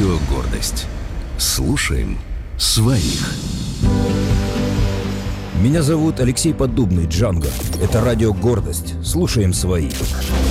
Радио «Гордость». Слушаем своих. Меня зовут Алексей Поддубный, Джанго. Это радио «Гордость». Слушаем своих.